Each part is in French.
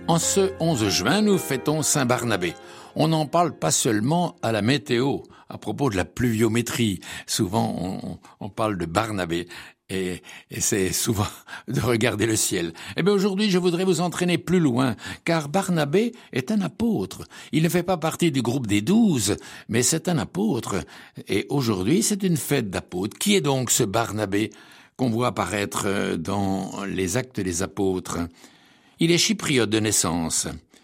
En ce 11 juin, nous fêtons Saint-Barnabé. On n'en parle pas seulement à la météo, à propos de la pluviométrie. Souvent, on parle de Barnabé. Et c'est souvent de regarder le ciel. Eh bien, aujourd'hui, je voudrais vous entraîner plus loin, car Barnabé est un apôtre. Il ne fait pas partie du groupe des 12, mais c'est un apôtre. Et aujourd'hui, c'est une fête d'apôtres. Qui est donc ce Barnabé qu'on voit apparaître dans les Actes des Apôtres? Il est chypriote de naissance.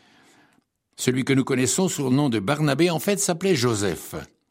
Celui que nous connaissons sous le nom de Barnabé, en fait, s'appelait Joseph.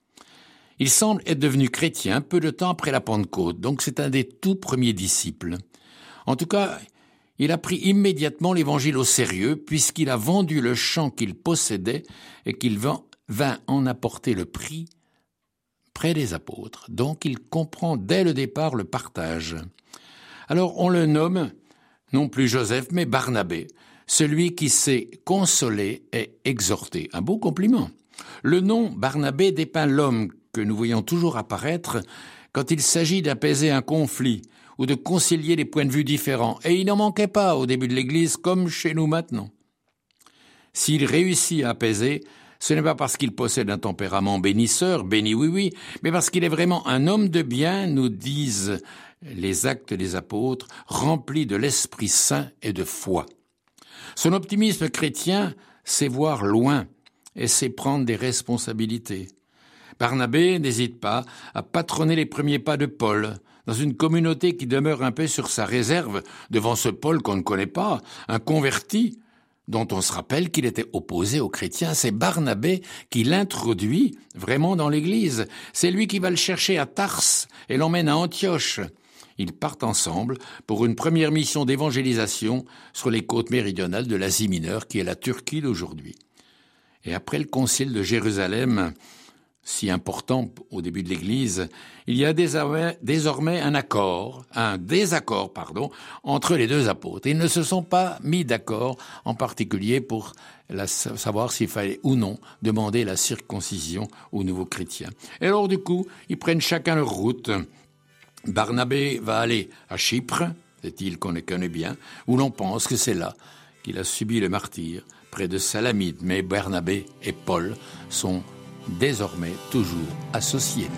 Il semble être devenu chrétien peu de temps après la Pentecôte, donc c'est un des tout premiers disciples. En tout cas, il a pris immédiatement l'évangile au sérieux, puisqu'il a vendu le champ qu'il possédait et qu'il vint en apporter le prix près des apôtres. Donc il comprend dès le départ le partage. Alors on le nomme non plus Joseph, mais Barnabé, celui qui sait consoler et exhorter. Un beau compliment. Le nom Barnabé dépeint l'homme que nous voyons toujours apparaître quand il s'agit d'apaiser un conflit ou de concilier des points de vue différents. Et il n'en manquait pas au début de l'Église, comme chez nous maintenant. S'il réussit à apaiser, ce n'est pas parce qu'il possède un tempérament bénisseur, béni oui, mais parce qu'il est vraiment un homme de bien, nous disent les Actes des Apôtres, rempli de l'Esprit Saint et de foi. Son optimisme chrétien, c'est voir loin et c'est prendre des responsabilités. Barnabé n'hésite pas à patronner les premiers pas de Paul, dans une communauté qui demeure un peu sur sa réserve devant ce Paul qu'on ne connaît pas, un converti, dont on se rappelle qu'il était opposé aux chrétiens. C'est Barnabé qui l'introduit vraiment dans l'Église. C'est lui qui va le chercher à Tarse et l'emmène à Antioche. Ils partent ensemble pour une première mission d'évangélisation sur les côtes méridionales de l'Asie mineure, qui est la Turquie d'aujourd'hui. Et après le concile de Jérusalem, si important au début de l'Église, il y a désormais un désaccord entre les deux apôtres. Ils ne se sont pas mis d'accord, en particulier pour savoir s'il fallait ou non demander la circoncision aux nouveaux chrétiens. Et alors du coup, ils prennent chacun leur route. Barnabé va aller à Chypre, cette île qu'on connaît bien, où l'on pense que c'est là qu'il a subi le martyre, près de Salamine. Mais Barnabé et Paul sont désormais toujours associés.